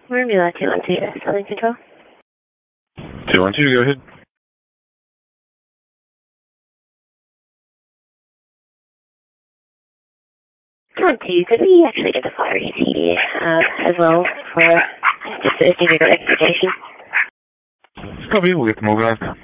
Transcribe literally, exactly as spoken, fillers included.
Formula two one two, Southern Control. two one two, go ahead. two one two, could we actually get the fire E T D uh, as well for just a single expectation? Copy, we'll get them organized.